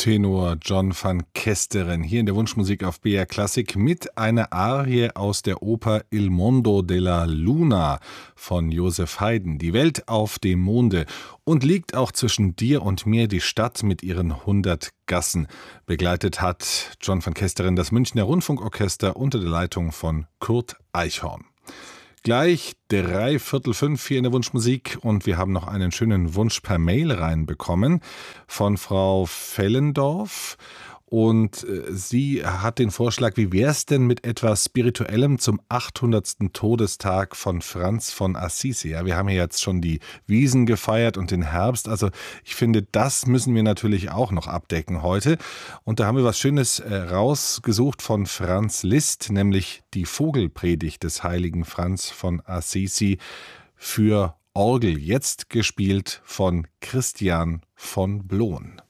Tenor John van Kesteren hier in der Wunschmusik auf BR Klassik mit einer Arie aus der Oper Il Mondo della Luna von Joseph Haydn. Die Welt auf dem Monde. Und liegt auch zwischen dir und mir die Stadt mit ihren 100 Gassen. Begleitet hat John van Kesteren das Münchner Rundfunkorchester unter der Leitung von Kurt Eichhorn. Gleich 4:45 hier in der Wunschmusik und wir haben noch einen schönen Wunsch per Mail reinbekommen von Frau Fellendorf. Und sie hat den Vorschlag, wie wäre es denn mit etwas Spirituellem zum 800. Todestag von Franz von Assisi? Ja, wir haben ja jetzt schon die Wiesen gefeiert und den Herbst. Also ich finde, das müssen wir natürlich auch noch abdecken heute. Und da haben wir was Schönes rausgesucht von Franz Liszt, nämlich die Vogelpredigt des heiligen Franz von Assisi für Orgel, jetzt gespielt von Christian von Blohm.